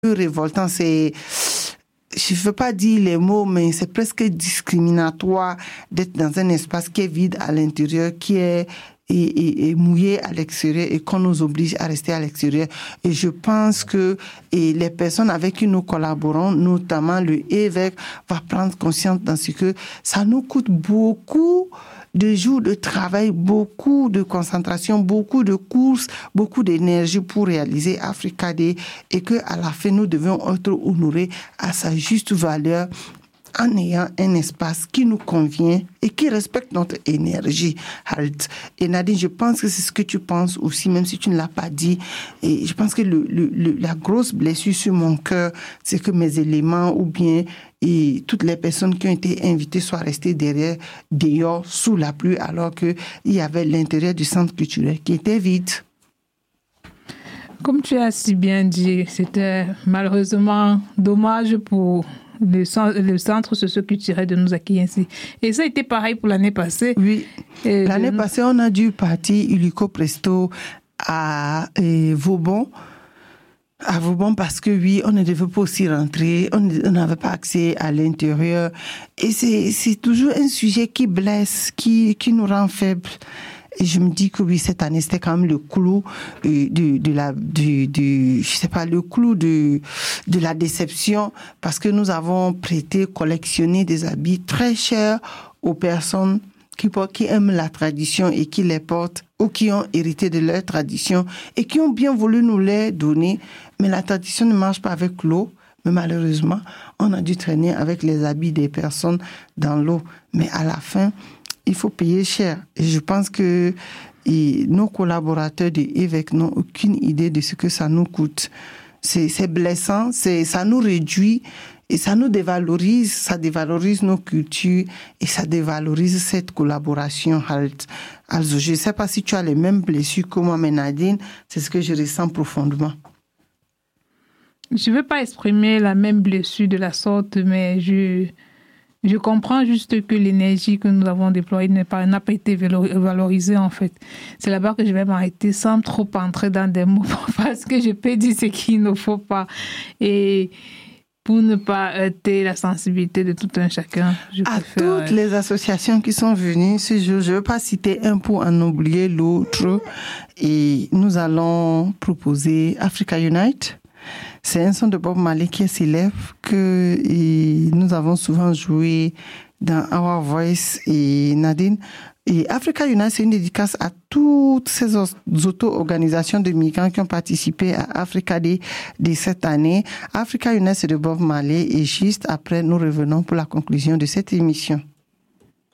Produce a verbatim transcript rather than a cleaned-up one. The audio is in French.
peu révoltant. C'est, je ne veux pas dire les mots, mais c'est presque discriminatoire d'être dans un espace qui est vide à l'intérieur, qui est et, et, et mouillé à l'extérieur et qu'on nous oblige à rester à l'extérieur. Et je pense que et les personnes avec qui nous collaborons, notamment le évêque, va prendre conscience dans ce que ça nous coûte beaucoup de jours de travail, beaucoup de concentration, beaucoup de courses, beaucoup d'énergie pour réaliser Africa Day et que à la fin nous devons être honorés à sa juste valeur en ayant un espace qui nous convient et qui respecte notre énergie. Halt. Et Nadine, je pense que c'est ce que tu penses aussi, même si tu ne l'as pas dit. Et je pense que le, le, le, la grosse blessure sur mon cœur, c'est que mes éléments ou bien et toutes les personnes qui ont été invitées soient restées derrière, dehors, sous la pluie, alors qu'il y avait l'intérieur du centre culturel qui était vide. Comme tu as si bien dit, c'était malheureusement dommage pour le centre, le centre socio-culturel de nous accueillir ainsi. Et ça a été pareil pour l'année passée. Oui. Et l'année de... passée, on a dû partir illico presto à et Vauban. À Vauban parce que oui, on ne devait pas aussi rentrer, on n'avait pas accès à l'intérieur. Et c'est, c'est toujours un sujet qui blesse, qui, qui nous rend faibles. Et je me dis que oui, cette année, c'était quand même le clou de, de, de la, de, de, je sais pas, le clou de, de la déception parce que nous avons prêté, collectionné des habits très chers aux personnes qui, qui aiment la tradition et qui les portent ou qui ont hérité de leur tradition et qui ont bien voulu nous les donner. Mais la tradition ne marche pas avec l'eau. Mais malheureusement, on a dû traîner avec les habits des personnes dans l'eau. Mais à la fin, il faut payer cher. Et je pense que et nos collaborateurs de évêques n'ont aucune idée de ce que ça nous coûte. C'est, c'est blessant, c'est, ça nous réduit et ça nous dévalorise, ça dévalorise nos cultures et ça dévalorise cette collaboration. Also, je ne sais pas si tu as les mêmes blessures que moi, mais Nadine, c'est ce que je ressens profondément. Je ne veux pas exprimer la même blessure de la sorte, mais je... Je comprends juste que l'énergie que nous avons déployée n'a pas, n'a pas été valorisée, en fait. C'est là-bas que je vais m'arrêter sans trop entrer dans des mots parce que je peux dire ce qu'il ne faut pas. Et pour ne pas heurter la sensibilité de tout un chacun, je à préfère... toutes les associations qui sont venues ce jour, je ne veux pas citer un pour en oublier l'autre. Et nous allons proposer Africa Unite. C'est un son de Bob Marley qui est célèbre que nous avons souvent joué dans Our Voice et Nadine. Et Africa Unite, c'est une dédicace à toutes ces auto-organisations de migrants qui ont participé à Africa Day de cette année. Africa Unite, c'est de Bob Marley et juste après, nous revenons pour la conclusion de cette émission.